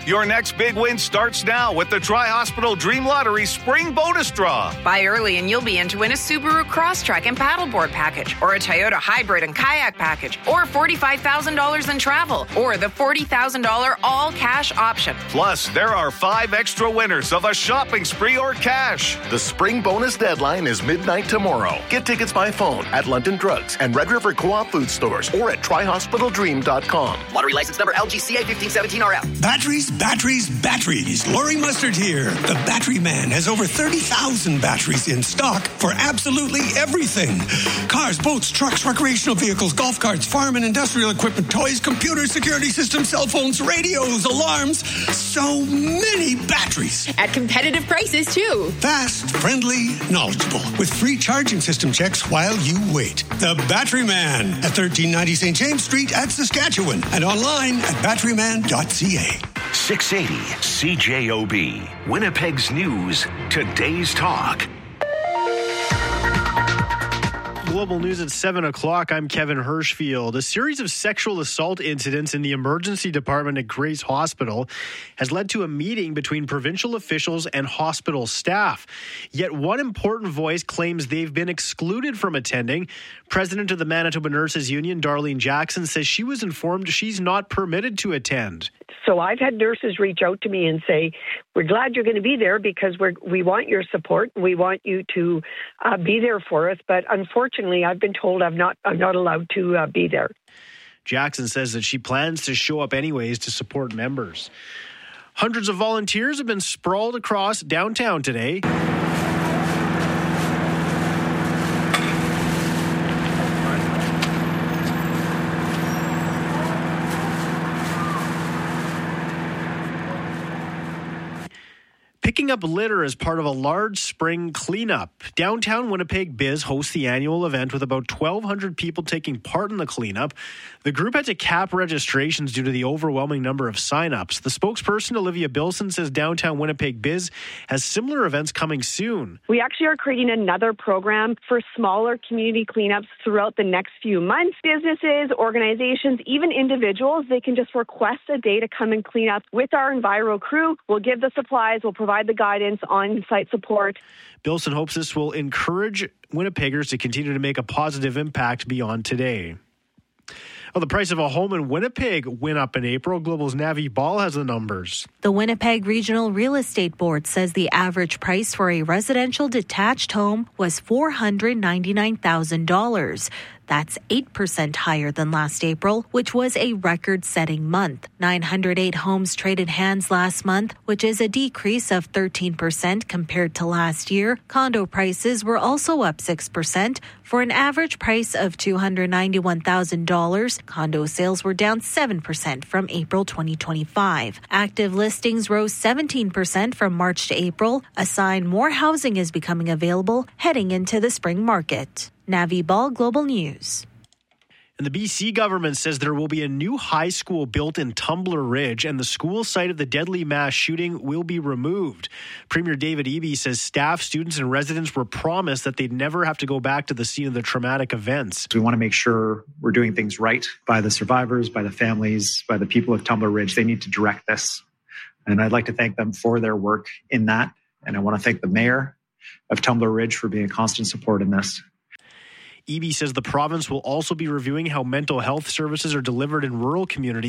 Your next big win starts now with the Tri-Hospital Dream Lottery Spring Bonus Draw. Buy early and you'll be in to win a Subaru Crosstrek and paddleboard package, or a Toyota Hybrid and kayak package, or $45,000 in travel, or the $40,000 all-cash option. Plus, there are 5 extra winners of a shopping spree or cash. The spring bonus deadline is midnight tomorrow. Get tickets by phone at London Drugs and Red River Co-op food stores or at tryhospitaldream.com. Lottery license number LGCA 1517RF. Batteries. Laurie Mustard here. The Battery Man has over 30,000 batteries in stock for absolutely everything. Cars, boats, trucks, recreational vehicles, golf carts, farm and industrial equipment, toys, computers, security systems, cell phones, radios, alarms. So many batteries. At competitive prices, too. Fast, friendly, knowledgeable. With free charging system checks while you wait. The Battery Man at 1390 St. James Street at Saskatchewan. And online at batteryman.ca. 680 CJOB, Winnipeg's News, today's talk. Global News at 7 o'clock. I'm Kevin Hirschfield. A series of sexual assault incidents in the emergency department at Grace Hospital has led to a meeting between provincial officials and hospital staff. Yet one important voice claims they've been excluded from attending. President of the Manitoba Nurses Union, Darlene Jackson, says she was informed she's not permitted to attend. So I've had nurses reach out to me and say, we're glad you're going to be there because we want your support. We want you to be there for us. But unfortunately, I've been told I'm not allowed to be there. Jackson says that she plans to show up anyways to support members. Hundreds of volunteers have been sprawled across downtown today. Picking up litter as part of a large spring cleanup. Downtown Winnipeg Biz hosts the annual event with about 1,200 people taking part in the cleanup. The group had to cap registrations due to the overwhelming number of sign-ups. The spokesperson, Olivia Bilson, says Downtown Winnipeg Biz has similar events coming soon. We actually are creating another program for smaller community cleanups throughout the next few months. Businesses, organizations, even individuals, they can just request a day to come and clean up with our Enviro crew. We'll give the supplies, we'll provide the guidance, on-site support. Bilson hopes this will encourage Winnipeggers to continue to make a positive impact beyond today. Well, the price of a home in Winnipeg went up in April. Global's Navi Ball has the numbers. The Winnipeg Regional Real Estate Board says the average price for a residential detached home was $499,000. That's 8% higher than last April, which was a record-setting month. 908 homes traded hands last month, which is a decrease of 13% compared to last year. Condo prices were also up 6% for an average price of $291,000. Condo sales were down 7% from April 2025. Active listings rose 17% from March to April, a sign more housing is becoming available heading into the spring market. Navi Ball, Global News. And the BC government says there will be a new high school built in Tumbler Ridge, and the school site of the deadly mass shooting will be removed. Premier David Eby says staff, students, and residents were promised that they'd never have to go back to the scene of the traumatic events. We want to make sure we're doing things right by the survivors, by the families, by the people of Tumbler Ridge. They need to direct this. And I'd like to thank them for their work in that. And I want to thank the mayor of Tumbler Ridge for being a constant support in this. Eby says the province will also be reviewing how mental health services are delivered in rural communities.